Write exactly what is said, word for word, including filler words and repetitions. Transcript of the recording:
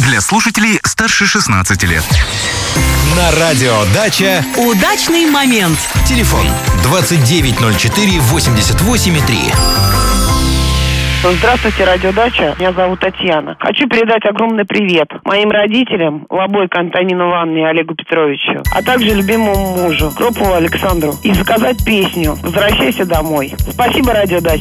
Для слушателей старше шестнадцати лет. На радио «Дача» удачный момент. Телефон двадцать девять ноль четыре восемьдесят восемь три. Здравствуйте, радиодача. Меня зовут Татьяна. Хочу передать огромный привет моим родителям, Лобойко Антонину Ивановне и Олегу Петровичу, а также любимому мужу, Кропову Александру, и заказать песню «Возвращайся домой». Спасибо, радиодача.